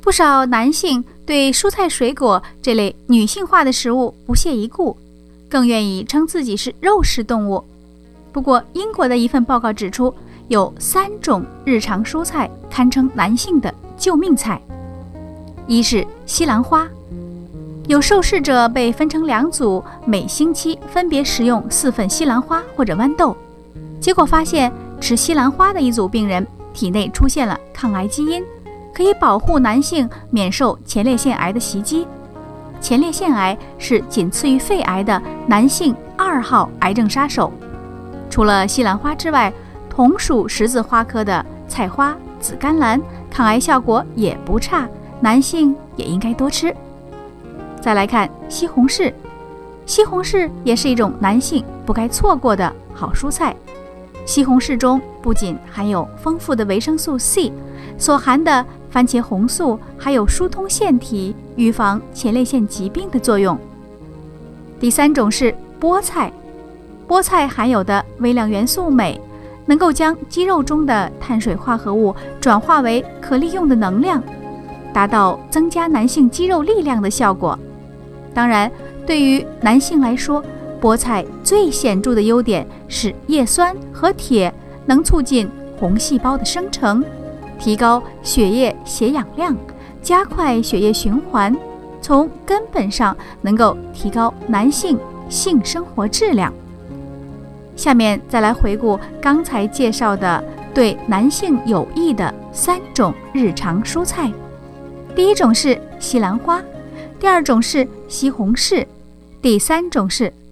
不少男性对蔬菜水果这类女性化的食物不屑一顾，更愿意称自己是肉食动物。不过，英国的一份报告指出，有3种日常蔬菜堪称男性的救命菜。一是西兰花，有受试者被分成2组，每星期分别食用4份西兰花或者豌豆，结果发现吃西兰花的一组病人体内出现了抗癌基因，可以保护男性免受前列腺癌的袭击。前列腺癌是仅次于肺癌的男性2号癌症杀手。除了西兰花之外，同属十字花科的菜花、紫甘蓝抗癌效果也不差，男性也应该多吃。再来看西红柿，西红柿也是一种男性不该错过的好蔬菜。西红柿中不仅含有丰富的维生素 C， 所含的番茄红素还有疏通腺体、预防前列腺疾病的作用。第3种是菠菜，菠菜含有的微量元素镁能够将肌肉中的碳水化合物转化为可利用的能量，达到增加男性肌肉力量的效果。当然，对于男性来说，菠菜最显著的优点是叶酸和铁能促进红细胞的生成，提高血液血氧量，加快血液循环，从根本上能够提高男性性生活质量。下面再来回顾刚才介绍的对男性有益的3种日常蔬菜。第1种是西兰花，第2种是西红柿，第3种是